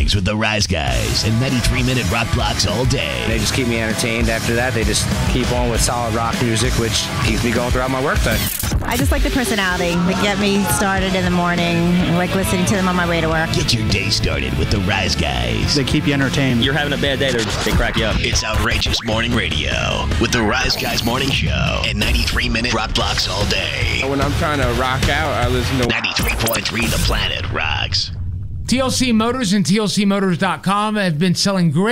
mornings with the Rise Guys and 93-minute rock blocks all day. They just keep me entertained. After that, they just keep on with solid rock music, which keeps me going throughout my workday. I just like the personality. They get me started in the morning. I like listening to them on my way to work. Get your day started with the Rise Guys. They keep you entertained. You're having a bad day, they crack you up. It's Outrageous Morning Radio with the Rise Guys Morning Show and 93-minute rock blocks all day. When I'm trying to rock out, I listen to 93.3 The Planet Rocks. TLC Motors and TLCmotors.com have been selling great